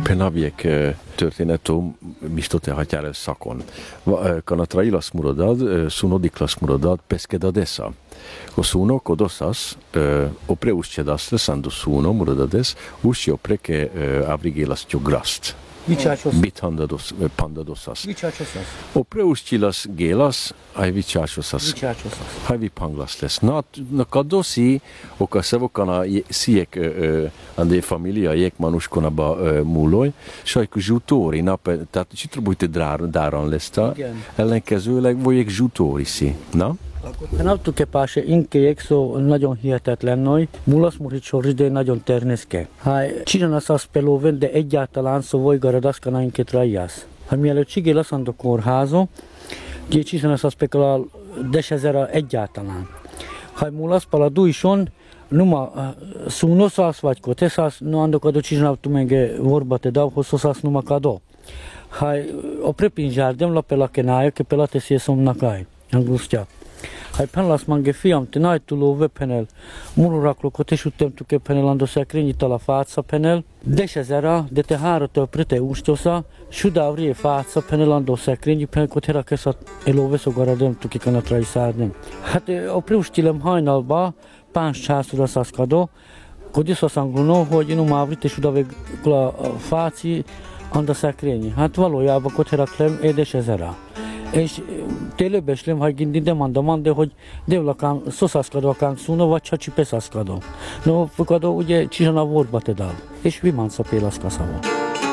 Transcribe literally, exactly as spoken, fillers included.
Penaviek történetó mistote hatyára szakon. Kanatra ilas murodad, sunodiklas murodad, peskedad esa. Ko suno kodosas, opre uscedas lesando suno murodades, usci opre ke avrigelas tiograst. Bithandados, pandadosas. Vichachosas. Opre uscilas gelas, ai vichachosas. Vichachosas. Hai vipanglas les. Na, na kadosi, oka sevokana siek ande familia jek manuskona ba múloj, sajku zsutóri, na, tehát csitrobújte dáran lesz, ellenkezőleg vojék zsutóriszi, na? Nautukepáse inkejek szó nagyon hihetetlen nagy, mulas muricsor de nagyon terneske. Ha csinálasz azt pelóven, de egyáltalán szó vojgarad azt kana inket rajász. Ha mielőtt csigél azt a kórházó, ugye csinálasz azt pekala desezera egyáltalán. Ha mulas pala duison, numa sunosas vagy kotesas, no ando kado csináltuk meg vorbate da, hosszosas numa kado. Ha o prepinzsárdem la pela kenája, ke pela teszie szomnakai, angustia. Hai penlas mange fiam te nai tuló vepenel, mururaklokat és uttemtuk penel ando szekrényi tala fáca penel, desezera, de te háratől prete ústosza, sudávrie fáca penel ando szekrényi penel, kot herakeszat elóveszogara dömtuk ikanatrai szárnem. Hát a priustilem hajnalba, páns császura szaszkadó, kodiszos angolno, hogy inu mávrit és udavegla fáci anda szekrényi. Hát valójában kot heraklem édesezera. És tényleg beszélem, hogy gindi demanda mande, hogy devlakán szoszászkadókán szúna, vagy csacsi peszaszkadó. No, fukadó ugye csinálna vorba te dál, és vimánca pélaszkaszava.